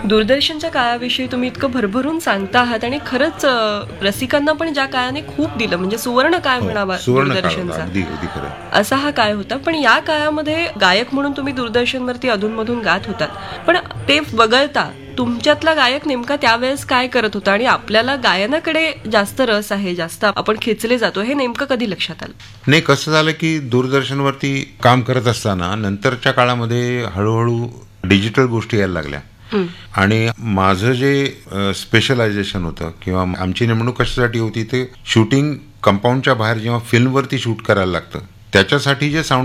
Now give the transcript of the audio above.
दूरदर्शनच्या काळाविषयी तुम्ही इतकं भरभरून सांगता आहात आणि खरंच रसिकांना पण ज्या काळाने खूप दिलं, म्हणजे सुवर्ण काळ म्हणावा दूरदर्शनचा, अगदी अगदी खरं. असा हा काळ होता. पण या काळामध्ये गायक म्हणून तुम्ही दूरदर्शनवरती अधूनमधून गात होतात, पण ते वगळता तुमच्यातला गायक नेमका त्यावेळेस काय करत होता आणि आपल्याला गायनाकडे जास्त रस आहे, जास्त आपण खेचले जातो, हे नेमकं कधी लक्षात आलं? नाही, कसं झालं की दूरदर्शनवरती काम करत असताना नंतरच्या काळामध्ये हळूहळू डिजिटल गोष्टी यायला लागल्या आणि माझं जे स्पेशलायझेशन होतं किंवा आमची नेमणूक कशासाठी होती, ते शूटिंग कंपाऊंडच्या बाहेर जेव्हा फिल्मवरती शूट करायला लागतं त्याच्यासाठी जे साऊंड